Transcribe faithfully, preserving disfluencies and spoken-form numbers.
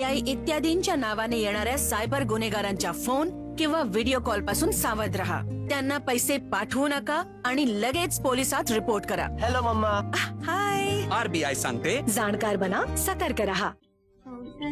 UPI इत्यादींच्या नावाने येणाऱ्या सायबर गुन्हेगारांच्या फोन किंवा व्हिडिओ कॉल पासून सावध रहा. त्यांना पैसे पाठवू नका आणि लगेच पोलिसात रिपोर्ट करा. Hello mamma. हाय. आरबीआय सांगते, जाणकार बना, सतर्क रहा.